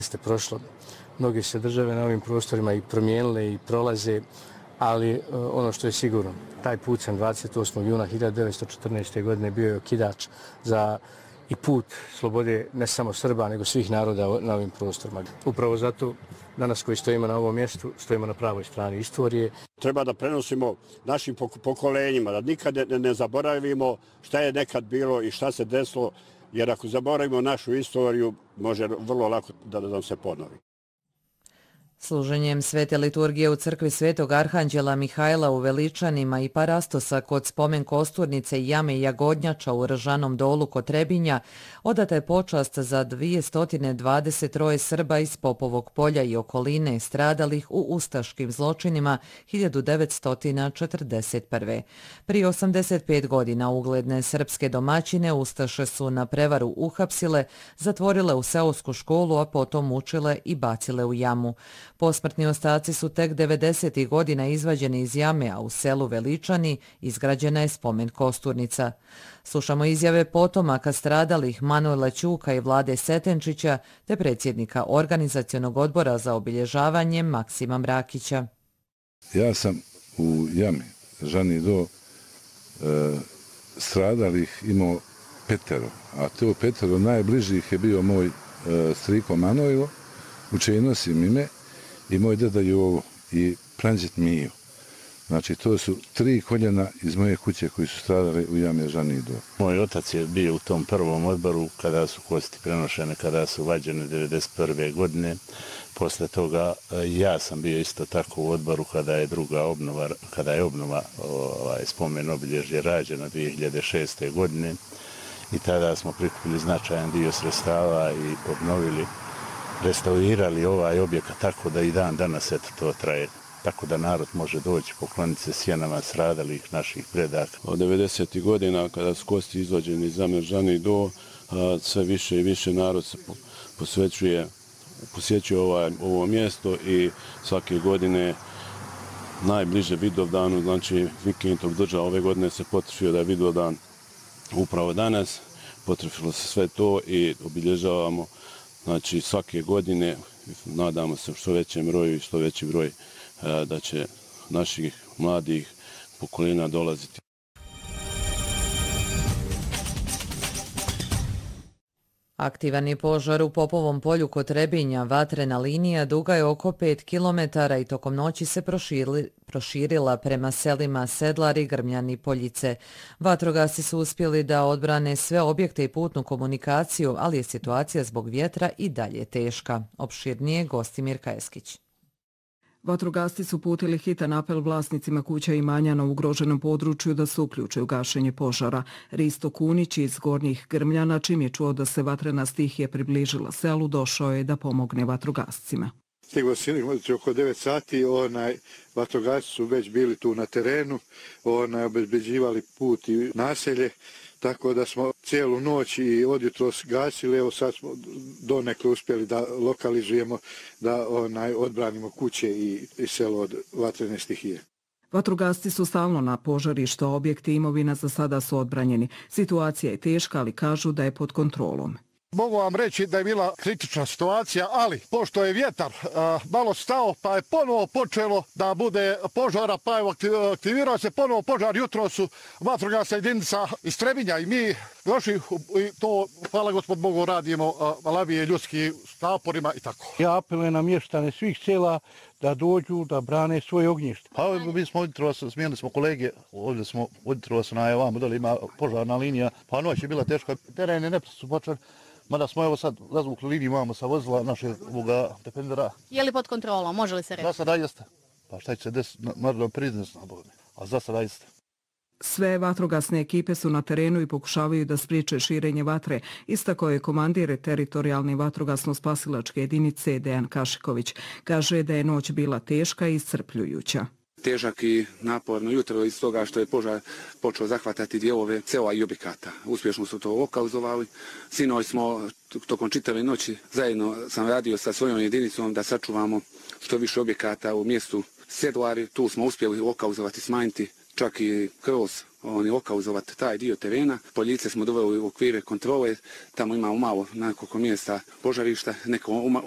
Prošlo. Mnoge se države na ovim prostorima i promijenile i prolaze, ali ono što je sigurno, taj pucanj 28. juna 1914. godine bio je okidač za i put slobode ne samo Srba, nego svih naroda na ovim prostorima. Upravo zato danas koji stojimo na ovom mjestu, stojimo na pravoj strani istorije. Treba da prenosimo našim pokolenjima, da nikad ne zaboravimo šta je nekad bilo i šta se desilo, jer ako zaboravimo našu istoriju, može vrlo lako da nam se ponovi. Služenjem svete liturgije u crkvi Svetog Arhanđela Mihajla u Veličanima i Parastosa kod spomen kosturnice i jame Jagodnjača u Ržanom dolu kod Trebinja odata je počast za 223 Srba iz Popovog polja i okoline stradalih u ustaškim zločinima 1941. Prije 85 godina ugledne srpske domaćine ustaše su na prevaru uhapsile, zatvorile u seosku školu, a potom mučile i bacile u jamu. Posmrtni ostaci su tek 90. godina izvađeni iz jame, a u selu Veličani izgrađena je spomen kosturnica. Slušamo izjave potomaka stradalih Manuela Ćuka i Vlade Setenčića te predsjednika organizacionog odbora za obilježavanje Maksima Mrakića. Ja sam u jami Žani do stradalih imao 5, a to 5 najbližih je bio moj striko Manojlo, u čiji nosim ime, i moj deda Jovo i pranđet Miju. Znači, to su 3 koljena iz moje kuće koji su stradali u jami Žani do. Moj otac je bio u tom prvom odboru kada su kosti prenošene, kada su vađene 1991. godine. Posle toga ja sam bio isto tako u odboru kada je obnova spomen obilježje rađena 2006. godine i tada smo prikupili značajan dio sredstava i obnovili, restaurirali ovaj objekat tako da i dan danas to traje. Tako da narod može doći, pokloniti se sjenama stradalih naših predaka. Od 90. godina kada su kosti izvađeni iz jame Žani do, sve više i više narod se posjećuje ovo mjesto i svake godine najbliže Vidovdanu, znači vikendom država ove godine se potrefio da je Vidovdan upravo danas. Potrefilo se sve to i obilježavamo, znači svake godine, nadamo se što većem broju i što veći broj da će naših mladih pokoljenja dolaziti. Aktivan je požar u Popovom polju kod Trebinja. Vatrena linija duga je oko 5 km i tokom noći se proširila prema selima Sedlar i Grmljani Poljice. Vatrogasci su uspjeli da odbrane sve objekte i putnu komunikaciju, ali je situacija zbog vjetra i dalje teška. Opširnije Gostimir Kajeskić. Vatrogasci su uputili hitan apel vlasnicima kuća i imanja na ugroženom području da se uključe u gašenje požara. Risto Kunić iz Gornjih Grmljana, čim je čuo da se vatrena stihija približila selu, došao je da pomogne vatrogascima. Stiglo sinoć oko 9 sati, vatrogasci su već bili tu na terenu, obezbeđivali put i naselje, tako da smo cijelu noć i odjutro gasili, evo sad smo donekle uspjeli da lokalizujemo, da odbranimo kuće i selo od vatrene stihije. Vatrogasci su stalno na požarištu, a objekti i imovina za sada su odbranjeni. Situacija je teška, ali kažu da je pod kontrolom. Mogu vam reći da je bila kritična situacija, ali pošto je vjetar malo stao, pa je ponovo počelo da bude požara, pa je aktivirao se ponovo požar. Jutro su vatrogasna jedinica iz Trebinja i mi došli i to, hvala gospod Bogu, radimo lavije ljudski s naporima i tako. Ja apelujem na mještane svih sela da dođu, da brane svoje ognjište. Pa mi smo smijenili smo kolege, ovdje smo oditro se na ovamo, dole ima požarna linija, pa noć je bila teška, teren je neprestano počan. Mada smo evo sad razvukli liniju, imamo sa vozila našeg dependera. Je li pod kontrolom, može li se reći? Za sada jeste. Pa šta će se desiti, naravno priznati na Bogu, a za sada jeste. Sve vatrogasne ekipe su na terenu i pokušavaju da spriječe širenje vatre, istakao je komandir teritorijalne vatrogasno-spasilačke jedinice Dejan Kašiković. Kaže da je noć bila teška i iscrpljujuća. Težak i naporno jutro iz toga što je požar počeo zahvatati dijelove sela i objekata. Uspješno su to lokalizovali. Sinoć smo tokom čitave noći zajedno sam radio sa svojom jedinicom da sačuvamo što više objekata u mjestu Sedlari. Tu smo uspjeli lokalizovati, smanjiti čak i kroz lokalizovati taj dio terena. Poljice smo doveli u okvire kontrole. Tamo imamo malo nekoliko mjesta požarišta.